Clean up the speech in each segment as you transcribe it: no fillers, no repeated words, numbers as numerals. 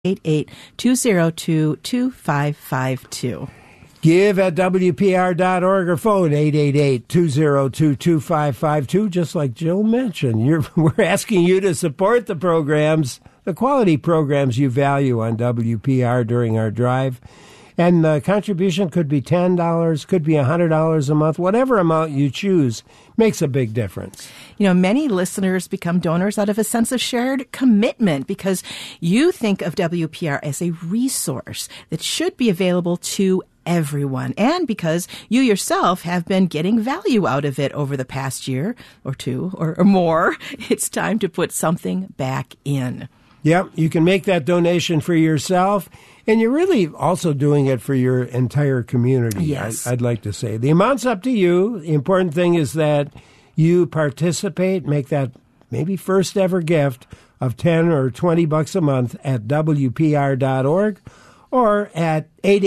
888-202-2552. Give at WPR.org or phone 888-202-2552. Just like Jill mentioned, we're asking you to support the programs, the quality programs you value on WPR during our drive. And the contribution could be $10, could be $100 a month. Whatever amount you choose makes a big difference. You know, many listeners become donors out of a sense of shared commitment because you think of WPR as a resource that should be available to everyone, and because you yourself have been getting value out of it over the past year or two or more. It's time to put something back in. Yep, you can make that donation for yourself, and you're really also doing it for your entire community. Yes. I'd like to say. The amount's up to you. The important thing is that you participate, make that maybe first ever gift of $10 or $20 a month at WPR.org or at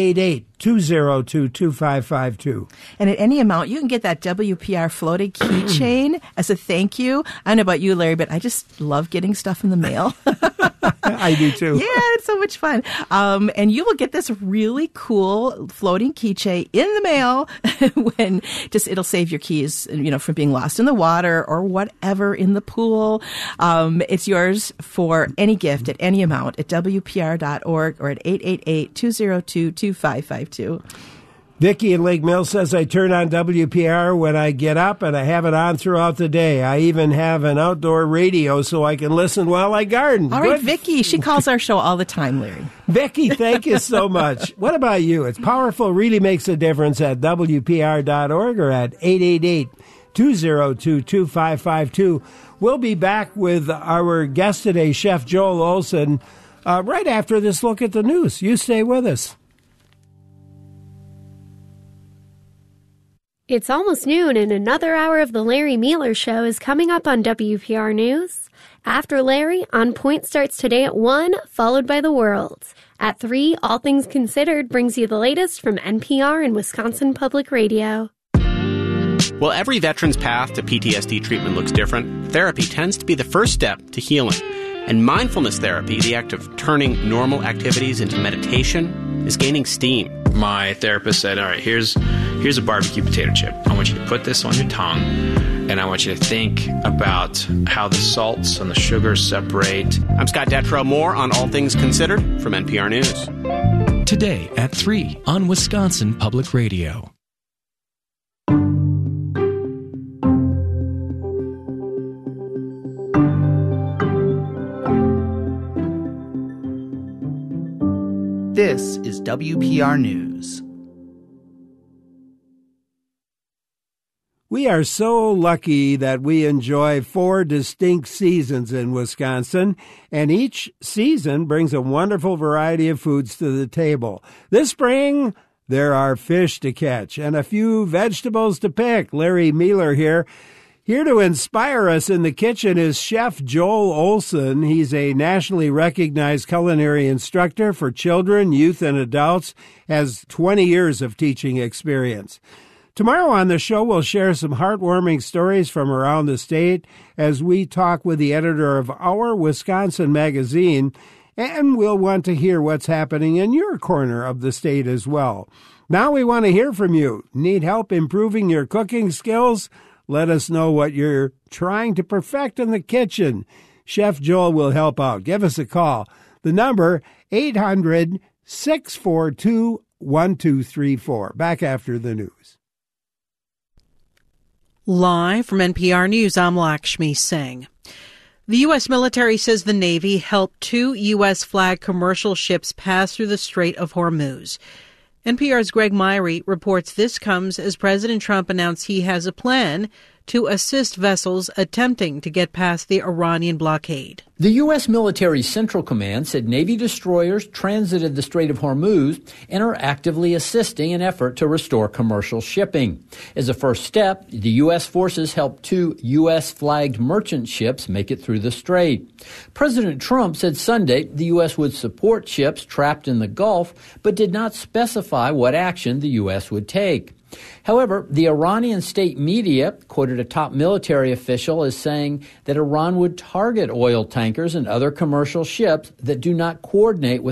888-202-2552. And at any amount, you can get that WPR floating keychain as a thank you. I don't know about you, Larry, but I just love getting stuff in the mail. I do too. Yeah, it's so much fun. And you will get this really cool floating keychain in the mail when it'll save your keys, from being lost in the water or whatever in the pool. It's yours for any gift at any amount at WPR.org or at 888-202-2552. Vicki in Lake Mills says, I turn on WPR when I get up, and I have it on throughout the day. I even have an outdoor radio so I can listen while I garden. All right, Vicki. She calls our show all the time, Larry. Vicki, thank you so much. What about you? It's powerful, really makes a difference at WPR.org or at 888-202-2552. We'll be back with our guest today, Chef Joel Olson, right after this look at the news. You stay with us. It's almost noon, and another hour of the Larry Mueller Show is coming up on WPR News. After Larry, On Point starts today at 1, followed by The World. At 3, All Things Considered brings you the latest from NPR and Wisconsin Public Radio. While every veteran's path to PTSD treatment looks different, therapy tends to be the first step to healing. And mindfulness therapy, the act of turning normal activities into meditation, is gaining steam. My therapist said, all right, here's a barbecue potato chip. I want you to put this on your tongue, and I want you to think about how the salts and the sugars separate. I'm Scott Detrow. More on All Things Considered from NPR News. Today at 3 on Wisconsin Public Radio. This is WPR News. We are so lucky that we enjoy 4 distinct seasons in Wisconsin, and each season brings a wonderful variety of foods to the table. This spring, there are fish to catch and a few vegetables to pick. Larry Mueller here. Here to inspire us in the kitchen is Chef Joel Olson. He's a nationally recognized culinary instructor for children, youth, and adults, has 20 years of teaching experience. Tomorrow on the show, we'll share some heartwarming stories from around the state as we talk with the editor of Our Wisconsin magazine, and we'll want to hear what's happening in your corner of the state as well. Now we want to hear from you. Need help improving your cooking skills? Let us know what you're trying to perfect in the kitchen. Chef Joel will help out. Give us a call. The number, 800-642-1234. Back after the news. Live from NPR News, I'm Lakshmi Singh. The U.S. military says the Navy helped 2 U.S.-flagged commercial ships pass through the Strait of Hormuz. NPR's Greg Myrie reports this comes as President Trump announced he has a plan to assist vessels attempting to get past the Iranian blockade. The U.S. military Central Command said Navy destroyers transited the Strait of Hormuz and are actively assisting an effort to restore commercial shipping. As a first step, the U.S. forces helped 2 U.S.-flagged merchant ships make it through the strait. President Trump said Sunday the U.S. would support ships trapped in the Gulf, but did not specify what action the U.S. would take. However, the Iranian state media quoted a top military official as saying that Iran would target oil tankers and other commercial ships that do not coordinate with